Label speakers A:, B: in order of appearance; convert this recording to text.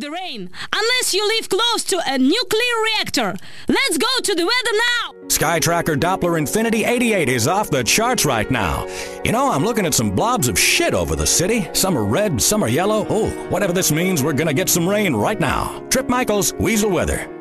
A: the rain unless you live close to a nuclear reactor. Let's go to the weather now.
B: SkyTracker Doppler Infinity 88 is off the charts right now. You know, I'm looking at some blobs of shit over the city. Some are red, some are yellow. Oh, whatever this means, we're gonna get some rain right now. Trip Michaels, Weasel Weather.